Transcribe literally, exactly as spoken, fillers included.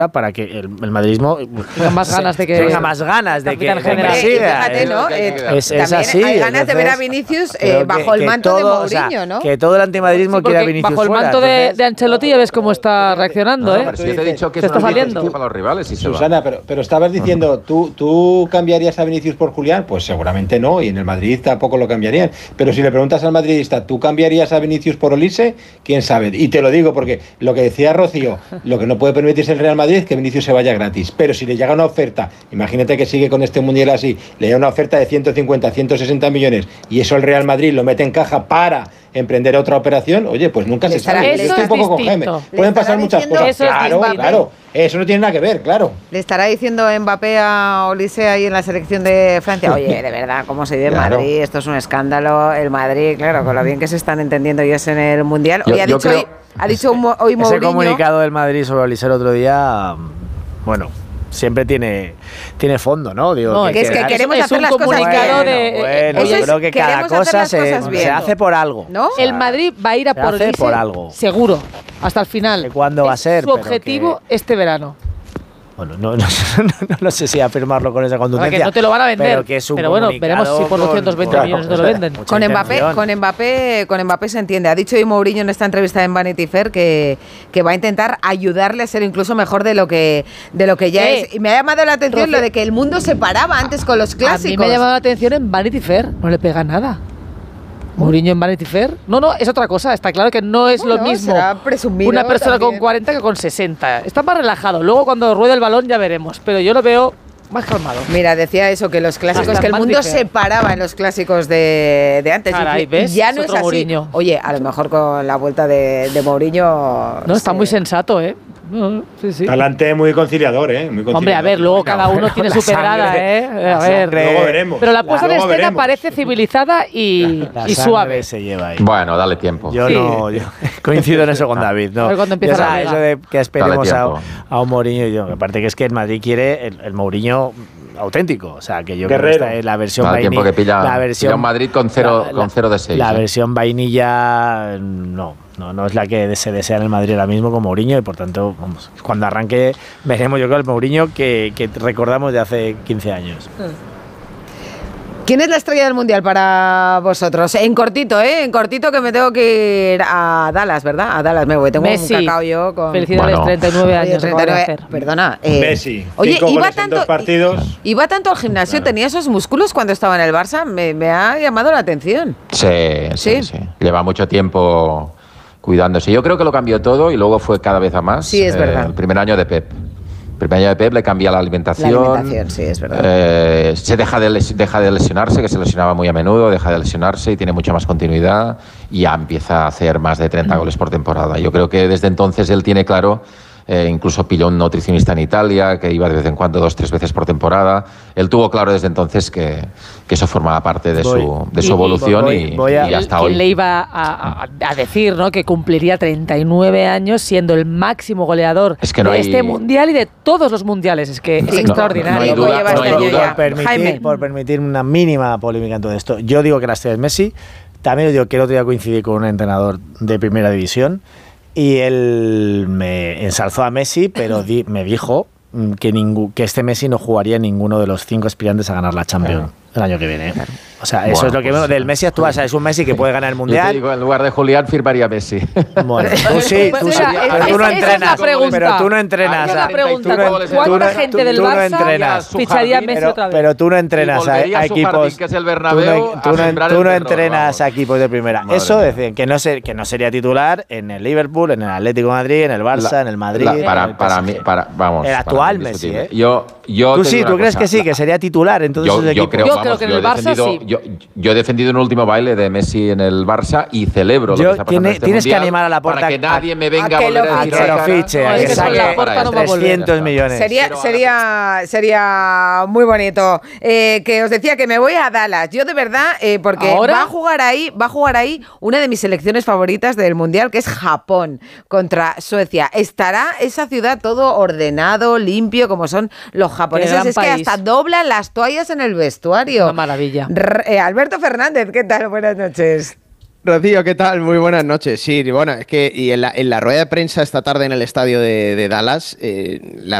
para que el, el madridismo tenga más ganas de que tenga más ganas de que, de que siga. Fíjate, ¿no? Eh, es, es así. Hay ganas de ver a Vinicius eh, bajo que, el manto que todo, de Mourinho, o sea, ¿no? Que todo el antimadridismo sí, quiere a Vinicius bajo el fuera, manto de, entonces... de Ancelotti ya ves cómo está reaccionando, no, ¿eh? Pero si yo te he dicho que se es está una saliendo para los rivales y se Susana, va. pero, pero estabas diciendo, ¿tú, ¿tú cambiarías a Vinicius por Julián? Pues seguramente no, y en el Madrid tampoco lo cambiarían. Pero si le preguntas al madridista, ¿tú cambiarías a Vinicius por Olise? ¿Quién sabe? Y te lo digo porque lo que decía Rocío, lo que no puede permitirse el Real Madrid es que Vinicius se vaya gratis. Pero si le llega una oferta, imagínate que sigue con este mundial así, le llega una oferta de ciento cincuenta, ciento sesenta millones y eso el Real Madrid lo mete en caja para emprender otra operación, oye, pues nunca se sabe. Yo estoy un poco con Jaime. Pueden pasar muchas cosas. Eso claro, es claro. Eso no tiene nada que ver, claro. Le estará diciendo Mbappé a Olise ahí en la selección de Francia, oye, de verdad, ¿cómo se vive claro. Madrid? Esto es un escándalo. El Madrid, claro, con lo bien que se están entendiendo ellos en el mundial. Hoy yo, ha yo dicho creo... hoy, ha dicho hoy Mourinho. Ese comunicado del Madrid sobre Olise el otro día, bueno, siempre tiene, tiene fondo, ¿no? Digo, no, que, que es que queremos es hacer un las cosas comunicado bien. de, bueno, eh, yo es, creo que cada cosa se, se hace por algo. ¿No? O sea, el Madrid va a ir a por Olise por algo. Seguro, hasta el final. ¿Cuándo va a ser? Su objetivo que... este verano. Bueno, no, no, no, no sé si afirmarlo con esa contundencia. Que no te lo van a vender. Pero, que es un pero bueno, veremos si por doscientos veinte con, millones no lo venden. Con Mbappé, con Mbappé, con Mbappé se entiende. Ha dicho hoy Mourinho en esta entrevista en Vanity Fair que, que va a intentar ayudarle a ser incluso mejor de lo que de lo que ya ¿Qué? es. Y me ha llamado la atención Roque, lo de que el mundo se paraba antes con los clásicos. A mí me ha llamado la atención en Vanity Fair. No le pega nada. Mourinho en Vanity Fair. No, no, es otra cosa. Está claro que no es bueno, lo mismo una persona también. con cuarenta que con sesenta. Está más relajado. Luego cuando ruede el balón ya veremos. Pero yo lo veo más calmado. Mira, decía eso, que los clásicos, Hasta que el mundo Vanity Fair. se paraba en los clásicos de, de antes. Caray, y ¿ves? ya Es no es otro así. Mourinho. Oye, a lo mejor con la vuelta de, de Mourinho... No, está sí. muy sensato, ¿eh? No, sí, sí. Talante muy conciliador, ¿eh? Muy conciliador. Hombre, a ver, luego cada uno tiene su pedrada, ¿eh? A ver, luego veremos. Pero la puesta en Luego escena veremos. parece civilizada y, la y suave. Se lleva ahí. Bueno, dale tiempo. Yo Sí. no yo coincido en eso con David. No. A ver cuándo empieza Yo, la o sea, liga. eso de que esperemos a, tiempo. a un Mourinho. Yo, aparte que es que el Madrid quiere el, el Mourinho auténtico. O sea, que yo Guerrero. creo que esta es la versión Al vainilla. tiempo que pilla, la versión, pilla un Madrid con cero, la, con cero de seis. La ¿eh? versión vainilla, no. No, no es la que se desea en el Madrid ahora mismo con Mourinho y por tanto, vamos, cuando arranque veremos yo creo el Mourinho que, que recordamos de hace quince años. ¿Quién es la estrella del Mundial para vosotros? En cortito, ¿eh? En cortito que me tengo que ir a Dallas, ¿verdad? A Dallas me voy. Tengo Messi. un cacao yo con... Felicidades, Bueno. treinta y nueve Oye, años. treinta y nueve, acaba de hacer. perdona. Eh, Messi, oye, cinco iba goles en tanto, dos partidos. iba tanto al gimnasio, Claro. tenía esos músculos cuando estaba en el Barça, me, me ha llamado la atención. Sí, ¿Sí? sí, sí. Lleva mucho tiempo cuidándose. Yo creo que lo cambió todo y luego fue cada vez a más. Sí, es eh, verdad. El primer año de Pep. El primer año de Pep le cambia la La alimentación. alimentación, sí, es verdad. Eh, se deja de, les- deja de lesionarse, que se lesionaba muy a menudo, deja de lesionarse y tiene mucha más continuidad y ya empieza a hacer más de treinta goles por temporada. Yo creo que desde entonces él tiene claro, eh, incluso pilló un nutricionista en Italia, que iba de vez en cuando dos, tres veces por temporada. Él tuvo claro desde entonces que, que eso formaba parte de Voy. su, de su Y- evolución voy- y, voy a- y hasta ¿Quién hoy. le iba a, a- a decir, ¿no? Que cumpliría treinta y nueve años siendo el máximo goleador Es que no de hay- este mundial y de todos los mundiales? Es que es Sí, no- extraordinario. no hay Cinco duda, lleva no hay este año duda. ya. Por permitir, Jaime. por permitir una mínima polémica en todo esto. Yo digo que la estrella es Messi. También os digo que el otro día coincidí con un entrenador de primera división y él me ensalzó a Messi, pero di- me dijo mm, que, ningú- que este Messi no jugaría en ninguno de los cinco aspirantes a ganar la Champions el año que viene. ¿eh? O sea, eso Bueno, es lo que pues, veo del Messi actual. O sea, es un Messi que puede ganar el Yo te Mundial. digo, en lugar de Julián firmaría Messi. Bueno, tú sí, tú Pues sí, mira, pero es- tú no esa es la entrenas. pregunta. Pero tú no entrenas. Esa es la ¿eh? pregunta. Tú no- ¿Cuánta tú no- gente tú- del tú no Barça entrenas. Su ficharía a jardín, Messi Pero, otra vez? pero tú no entrenas Y a, volvería a a su equipos. jardín, que es el tú Bernabéu, no, a tú no- sembrar tú el no terror, entrenas vamos. a equipos de primera. Madre Eso mía. decir, que no ser, que no sería titular en el Liverpool, en el Atlético de Madrid, en el Barça, La- en el Madrid. la- en el para, para P S G. mí, para, vamos. El para actual mí Messi, indiscutible. ¿eh? Yo, yo Tú te sí, digo tú una crees cosa, que sí, la- que sería titular en todos Yo, esos yo equipos. creo, Yo vamos, creo que en yo el he Barça defendido, sí. yo, yo he defendido un último baile de Messi en el Barça y celebro Yo- lo que está pasando tiene- en este tienes que mundial animar a Laporta para que a- nadie me a venga a, que volver lo a A decir que la lo cara. fiche, No, a es que que saque con Laporta no va a volver. trescientos millones. Sería, sería, sería muy bonito. Eh, que os decía que me voy a Dallas. Yo de verdad, eh, porque ¿Ahora? va a jugar ahí, va a jugar ahí una de mis selecciones favoritas del mundial, que es Japón contra Suecia. Estará esa ciudad todo ordenado, limpio, como son los japoneses. gran Es que país. hasta doblan las toallas en el vestuario. Una maravilla. R- eh, Alberto Fernández, ¿qué tal? Buenas noches. Rocío, ¿qué tal? Muy buenas noches. Sí, bueno, es que y en la, en la rueda de prensa esta tarde en el estadio de, de Dallas, eh, la